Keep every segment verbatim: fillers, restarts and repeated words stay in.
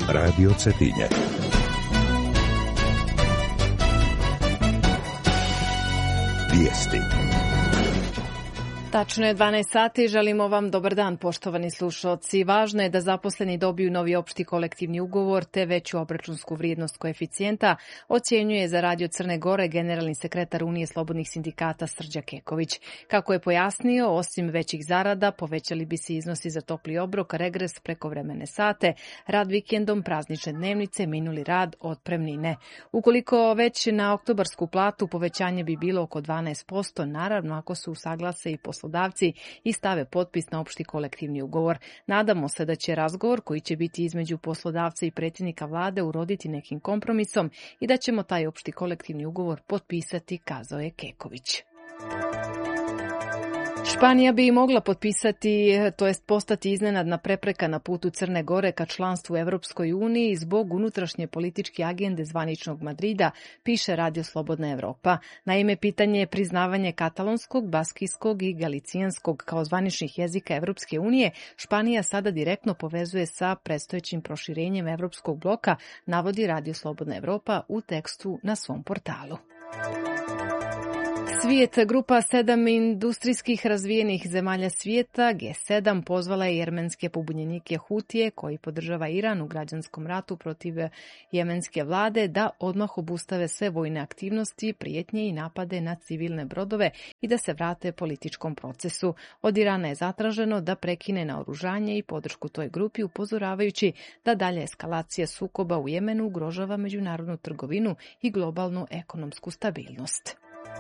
Radio Cetinje. Vijesti. Tačno je dvanaest sati, želimo vam dobar dan, poštovani slušalci. Važno je da zaposleni dobiju novi opšti kolektivni ugovor te veću obračunsku vrijednost koeficijenta, ocjenjuje za Radio Crne Gore generalni sekretar Unije slobodnih sindikata Srđa Keković. Kako je pojasnio, osim većih zarada, povećali bi se iznosi za topli obrok, regres, prekovremene sate, rad vikendom, praznične dnevnice, minuli rad, otpremnine. Ukoliko već na oktobarsku platu povećanje bi bilo oko dvanaest posto, naravno ako se usaglase i poslodavci i stave potpis na opšti kolektivni ugovor. Nadamo se da će razgovor koji će biti između poslodavca i predsjednika vlade uroditi nekim kompromisom i da ćemo taj opšti kolektivni ugovor potpisati, kazao je Keković. Španija bi mogla potpisati, to jest postati iznenadna prepreka na putu Crne Gore ka članstvu u Evropskoj uniji zbog unutrašnje političke agende zvaničnog Madrida, piše Radio Slobodna Evropa. Naime, pitanje je priznavanje katalonskog, baskijskog i galicijanskog kao zvaničnih jezika Evropske unije. Španija sada direktno povezuje sa predstojećim proširenjem Evropskog bloka, navodi Radio Slobodna Evropa u tekstu na svom portalu. Svijet, grupa sedam industrijskih razvijenih zemalja svijeta, G sedam, pozvala je jemenske pobunjenike Hutije, koji podržava Iran u građanskom ratu protiv jemenske vlade, da odmah obustave sve vojne aktivnosti, prijetnje i napade na civilne brodove i da se vrate političkom procesu. Od Irana je zatraženo da prekine naoružanje i podršku toj grupi, upozoravajući da dalja eskalacija sukoba u Jemenu ugrožava međunarodnu trgovinu i globalnu ekonomsku stabilnost.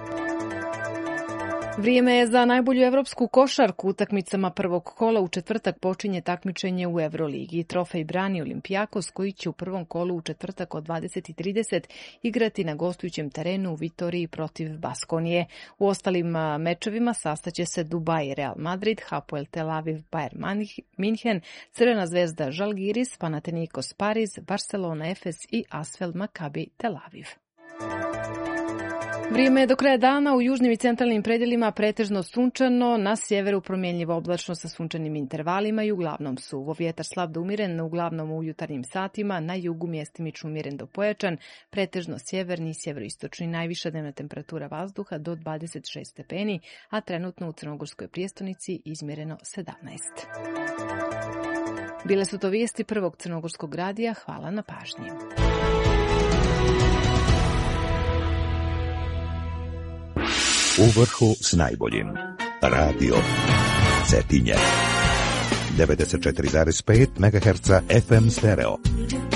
Vrijeme je za najbolju evropsku košarku. Utakmicama prvog kola u četvrtak počinje takmičenje u Euroligi. Trofej brani Olimpijakos, koji će u prvom kolu u četvrtak od dvadeset i trideset igrati na gostujućem terenu u Vitoriji protiv Baskonije. U ostalim mečevima sastaće se Dubai Real Madrid, Hapoel Tel Aviv Bayern Minhen, Crvena zvezda Žalgiris, Panathinaikos Pariz, Barcelona Efes i Asvel Maccabi Tel Aviv. Vrijeme je do kraja dana u južnim i centralnim predjelima pretežno sunčano, na sjeveru promjenljivo oblačno sa sunčanim intervalima i uglavnom suvo. Vjetar slab do umjeren, uglavnom u jutarnjim satima, na jugu mjestimično umjeren do pojačan, pretežno sjeverni i sjeveroistočni. Najviša dnevna temperatura vazduha do dvadeset šest stepeni, a trenutno u Crnogorskoj prijestolnici izmjereno sedamnaest. Bile su to vijesti prvog crnogorskog radija. Hvala na pažnji. U vrhu s najboljim. Radio Cetinje. devedeset četiri zarez pet megaherca F M stereo.